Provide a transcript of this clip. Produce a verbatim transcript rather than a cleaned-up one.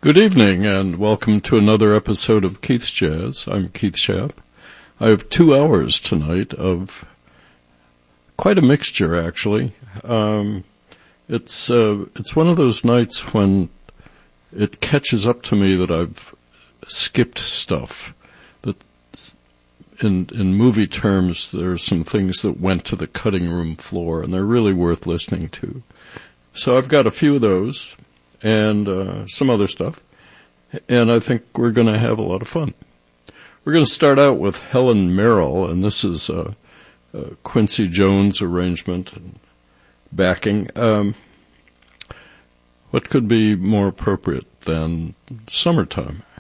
Good evening, and welcome to another episode of Keith's Jazz. I'm Keith Schaap. I have two hours tonight of quite a mixture, actually. Um, it's uh, it's one of those nights when it catches up to me that I've skipped stuff. That in in movie terms, there are some things that went to the cutting room floor, and they're really worth listening to. So I've got a few of those. And uh, some other stuff, and I think we're going to have a lot of fun. We're going to start out with Helen Merrill, and this is a, a Quincy Jones arrangement and backing. Um, what could be more appropriate than Summertime?